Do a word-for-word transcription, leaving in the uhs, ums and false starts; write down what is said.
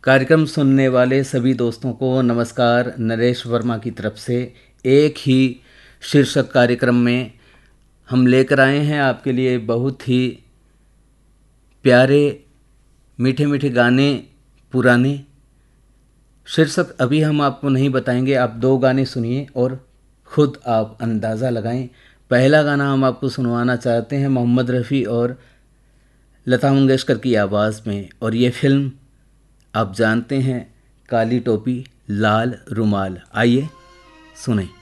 कार्यक्रम सुनने वाले सभी दोस्तों को नमस्कार। नरेश वर्मा की तरफ से एक ही शीर्षक कार्यक्रम में हम लेकर आए हैं आपके लिए बहुत ही प्यारे मीठे मीठे गाने पुराने। शीर्षक अभी हम आपको नहीं बताएंगे, आप दो गाने सुनिए और खुद आप अंदाज़ा लगाएं। पहला गाना हम आपको सुनवाना चाहते हैं मोहम्मद रफ़ी और लता मंगेशकर की आवाज़ में, और ये फिल्म आप जानते हैं काली टोपी लाल रुमाल। आइए सुने।